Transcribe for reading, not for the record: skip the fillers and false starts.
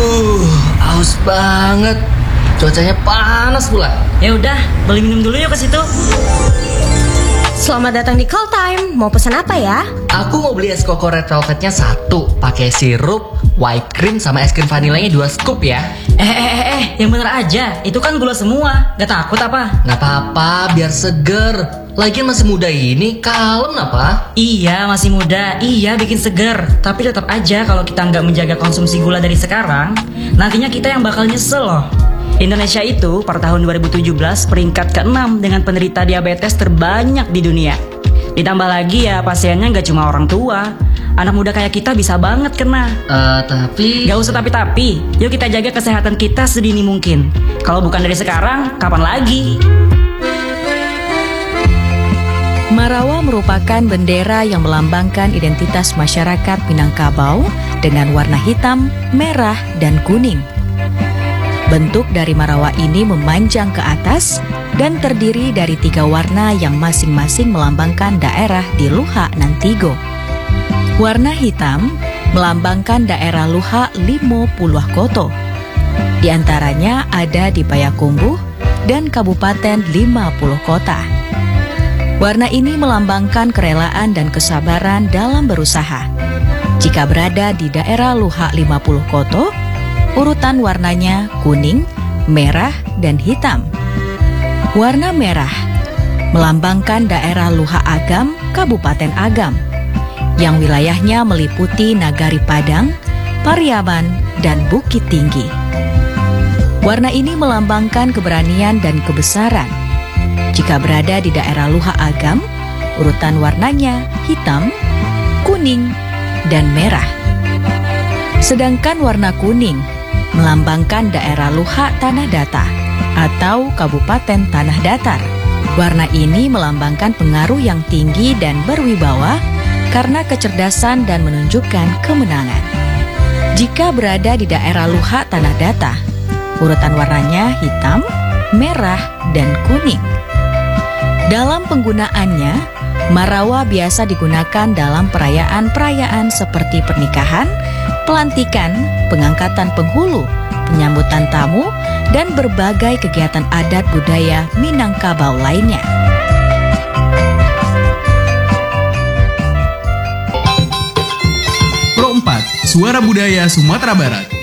Haus banget. Cuacanya panas pula. Ya udah, beli minum dulu yuk ke situ. Selamat datang di Call Time. Mau pesan apa ya? Aku mau beli es koko red velvetnya 1, pakai sirup, whipped cream sama es krim vanilanya 2 scoop ya. Yang bener aja. Itu kan gula semua. Gak takut apa? Nggak apa-apa, biar seger. Lagian masih muda ini, kalem apa? Iya, masih muda. Iya, bikin seger. Tapi tetap aja kalau kita nggak menjaga konsumsi gula dari sekarang, nantinya kita yang bakal nyesel loh. Indonesia itu per tahun 2017 peringkat ke-6 dengan penderita diabetes terbanyak di dunia. Ditambah lagi ya pasiennya nggak cuma orang tua. Anak muda kayak kita bisa banget kena. Tapi... Gak usah tapi-tapi. Yuk kita jaga kesehatan kita sedini mungkin. Kalau bukan dari sekarang, kapan lagi? Marawa merupakan bendera yang melambangkan identitas masyarakat Minangkabau dengan warna hitam, merah, dan kuning. Bentuk dari Marawa ini memanjang ke atas dan terdiri dari 3 warna yang masing-masing melambangkan daerah di Luhak nan Tigo. Warna hitam melambangkan daerah Luhak Limo Puluh Koto. Di antaranya ada di Payakumbuh dan Kabupaten 50 Kota. Warna ini melambangkan kerelaan dan kesabaran dalam berusaha. Jika berada di daerah Luhak 50 Koto, urutan warnanya kuning, merah, dan hitam. Warna merah melambangkan daerah Luhak Agam, Kabupaten Agam, yang wilayahnya meliputi Nagari Padang, Pariaman, dan Bukit Tinggi. Warna ini melambangkan keberanian dan kebesaran. Jika berada di daerah Luhak Agam, urutan warnanya hitam, kuning, dan merah. Sedangkan warna kuning melambangkan daerah Luhak Tanah Datar atau Kabupaten Tanah Datar. Warna ini melambangkan pengaruh yang tinggi dan berwibawa karena kecerdasan dan menunjukkan kemenangan. Jika berada di daerah Luhak Tanah Datar, urutan warnanya hitam, merah, dan kuning. Dalam penggunaannya, Marawa biasa digunakan dalam perayaan-perayaan seperti pernikahan, pelantikan, pengangkatan penghulu, penyambutan tamu, dan berbagai kegiatan adat budaya Minangkabau lainnya. Pro 4, Suara Budaya Sumatera Barat.